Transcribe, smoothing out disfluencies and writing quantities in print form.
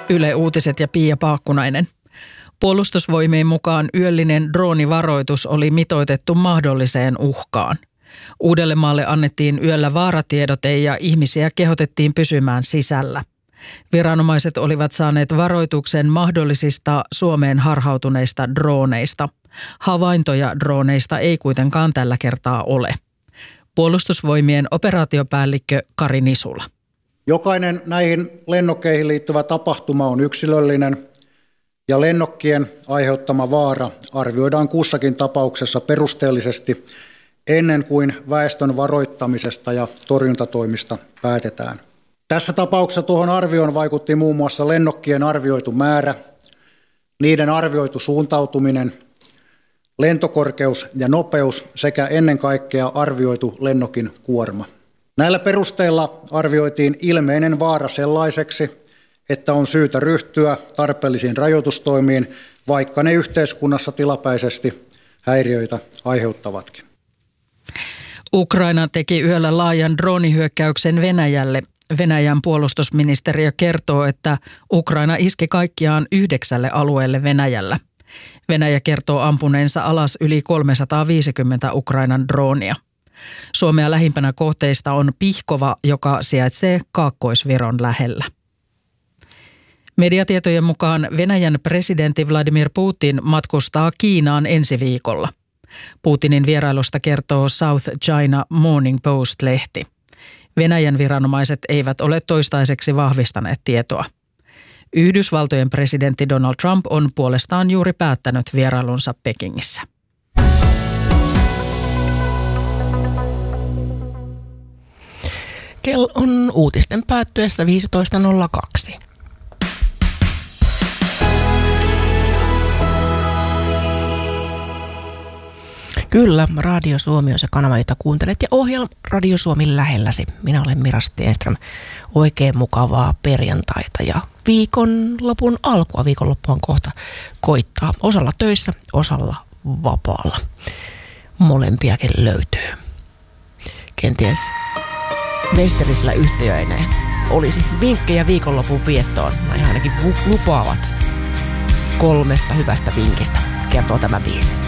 Yle Uutiset ja Pia Paakkunainen. Puolustusvoimien mukaan yöllinen droonivaroitus oli mitoitettu mahdolliseen uhkaan. Uudellemaalle annettiin yöllä vaaratiedote ja ihmisiä kehotettiin pysymään sisällä. Viranomaiset olivat saaneet varoituksen mahdollisista Suomeen harhautuneista drooneista. Havaintoja drooneista ei kuitenkaan tällä kertaa ole. Puolustusvoimien operaatiopäällikkö Kari Nisula. Jokainen näihin lennokkeihin liittyvä tapahtuma on yksilöllinen ja lennokkien aiheuttama vaara arvioidaan kussakin tapauksessa perusteellisesti ennen kuin väestön varoittamisesta ja torjuntatoimista päätetään. Tässä tapauksessa tuohon arvioon vaikutti muun muassa lennokkien arvioitu määrä, niiden arvioitu suuntautuminen, lentokorkeus ja nopeus sekä ennen kaikkea arvioitu lennokin kuorma. Näillä perusteilla arvioitiin ilmeinen vaara sellaiseksi, että on syytä ryhtyä tarpeellisiin rajoitustoimiin, vaikka ne yhteiskunnassa tilapäisesti häiriöitä aiheuttavatkin. Ukraina teki yöllä laajan droonihyökkäyksen Venäjälle. Venäjän puolustusministeriö kertoo, että Ukraina iski kaikkiaan 9 alueelle Venäjällä. Venäjä kertoo ampuneensa alas yli 350 Ukrainan droonia. Suomea lähimpänä kohteista on Pihkova, joka sijaitsee Kaakkois-Viron lähellä. Mediatietojen mukaan Venäjän presidentti Vladimir Putin matkustaa Kiinaan ensi viikolla. Putinin vierailusta kertoo South China Morning Post-lehti. Venäjän viranomaiset eivät ole toistaiseksi vahvistaneet tietoa. Yhdysvaltojen presidentti Donald Trump on puolestaan juuri päättänyt vierailunsa Pekingissä. Kello on uutisten päättyessä 15.02. Kyllä, Radio Suomi on se kanava, jota kuuntelet, ja ohjelma Radio Suomi lähelläsi. Minä olen Mira Stenström. Oikein mukavaa perjantaita ja viikonlopun alkua. Viikonloppu on kohta koittaa. Osalla töissä, osalla vapaalla. Molempiakin löytyy. Kenties meisterisillä yhtiöineen olisi vinkkejä viikonlopun viettoon. Nämä ainakin lupaavat 3 hyvästä vinkistä, kertoo tämä biisi.